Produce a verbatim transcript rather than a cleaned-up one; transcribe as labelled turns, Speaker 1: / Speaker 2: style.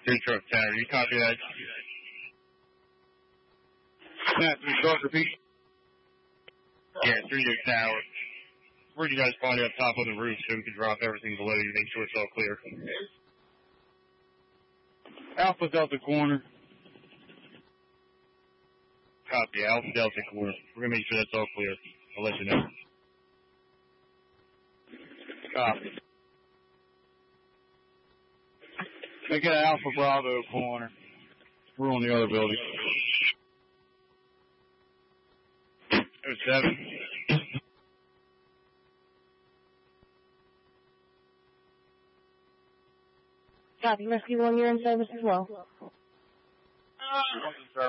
Speaker 1: Three truck tower, you copy that?
Speaker 2: Snap, three truck, repeat.
Speaker 1: Yeah, three truck tower. Where do you guys find it up top of the roof so we can drop everything below you, make sure it's all clear?
Speaker 2: Alpha Delta corner.
Speaker 1: Copy, Alpha Delta corner. We're going to make sure that's all clear. I'll let you know.
Speaker 2: Copy. Make it Alpha Bravo corner. We're on the other building.
Speaker 1: oh seven.
Speaker 3: Copy, Rescue One, you're in service as well.